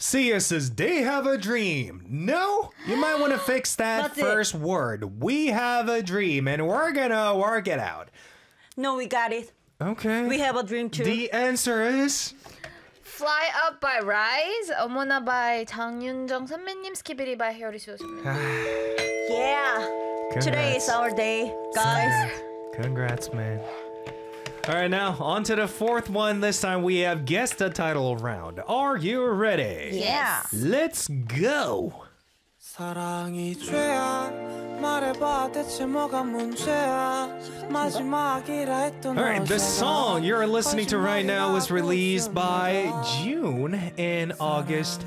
Sia says they have a dream. No, you might want to fix that first word. We have a dream and we're gonna work it out. No, we got it. Okay. We have a dream too. The answer is Fly Up by Rise, 어머나 by 장윤정 선배님, Skibidi by Hyorisu 선배님. Yeah. Congrats. Today is our day, guys. Congrats, man. All right, now on to the fourth one. This time we have guessed the title round. Are you ready? Yeah. Let's go. 사랑이 죄야 말해봐 대체 뭐가 문제야 마지막이라 했던 All right, the song you're listening to right now was released by June in August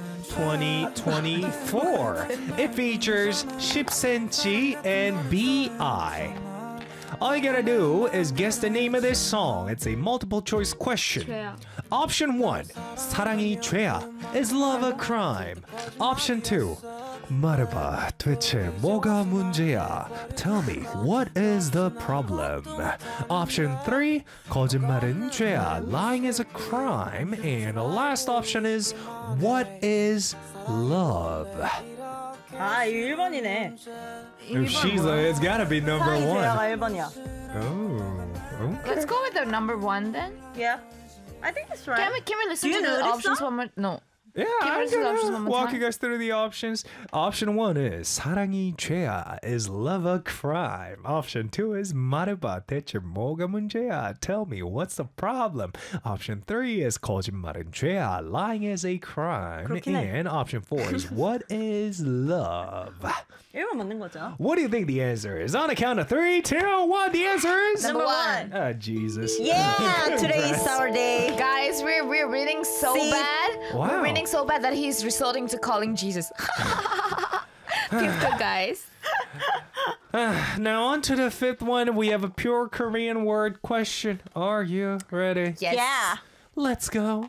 2024. It features 10cm and B.I. All you gotta do is guess the name of this song. It's a multiple choice question. 죄야. Option 1, 사랑이 죄야. Is love a crime? Option 2, 말해봐, 대체 뭐가 문제야? Tell me, what is the problem? Option 3, 거짓말은 죄야. Lying is a crime. And the last option is, what is love? 아, 1번이네. If she's like, it's gotta be number 사랑이 one. 죄야가 1번이야. Oh, okay. Let's go with the number one then. Yeah. I think that's right. Can we listen Do to you know the this options song? one more? No. Yeah, Give I'm us the options one gonna more walk time. you guys through the options. Option 1 is 사랑이 죄야. Is love a crime? Option 2 is 말해봐, 대체 뭐가 문제야? Tell me, what's the problem? Option 3 is 거짓말은 죄야. Lying is a crime. 그렇긴 해. And option 4 is what is love? 1번 맞는 거죠? What do you think the answer is? On a count of 3, 2, 1, the answer is... Number one. Ah, Jesus. Yeah, today is our day. Guys, we're winning so See? bad. Wow. We're winning so bad that he's resorting to calling Jesus. Fifth good, guys. Now on to the fifth one. We have a pure Korean word question. Are you ready? Yes. Yeah. Let's go.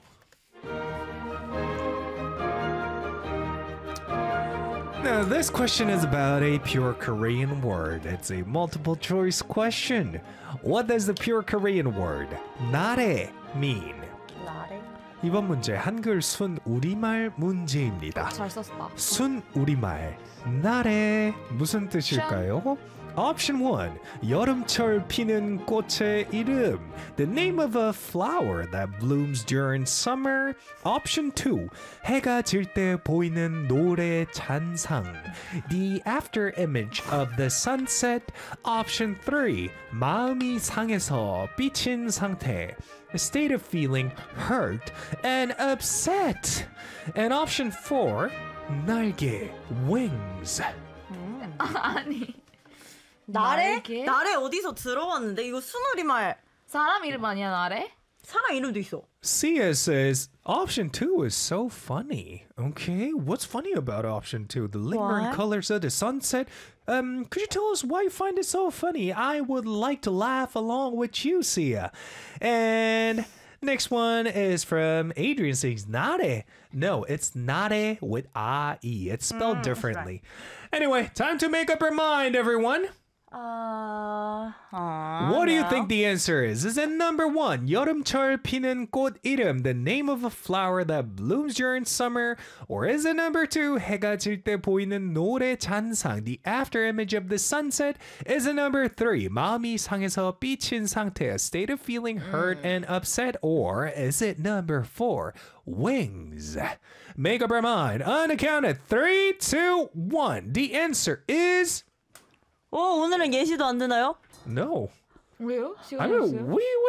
Now, this question is about a pure Korean word. It's a multiple choice question. What does the pure Korean word 나래 mean? 나래? 이번 문제 한글 순 우리말 문제입니다. 잘 썼다. 순 우리말 나래 무슨 뜻일까요? Option 1, 여름철 피는 꽃의 이름. The name of a flower that blooms during summer. Option 2, 해가 질 때 보이는 노래 잔상. The after image of the sunset. Option 3, 마음이 상해서 삐친 상태. A state of feeling hurt and upset. And option 4, 날개, wings. 아니. 나래? 날개? 나래 어디서 들어봤는데? 이거 순우리말 사람 이름 아니야, 나래? 사람 이름도 있어. Sia says option 2 is so funny. Okay, what's funny about option 2? The lingering What? colors of the sunset. Could you tell us why you find it so funny? I would like to laugh along with you, Sia. And next one is from Adrian says nare. No, it's nare with A-E. It's spelled differently. Anyway, time to make up your mind, everyone. What do you think the answer is? Is it number 1, 여름철 피는 꽃 이름, the name of a flower that blooms during summer? Or is it number 2, 해가 질 때 보이는 노래 잔상, the after image of the sunset? Is it number 3, 마음이 상해서 삐친 상태, a state of feeling hurt and upset? Or is it number 4, wings? Make up our mind. On the count of 3, 2, 1. The answer is... 오늘은 예시도 안 되나요? No. 왜요? I mean, we would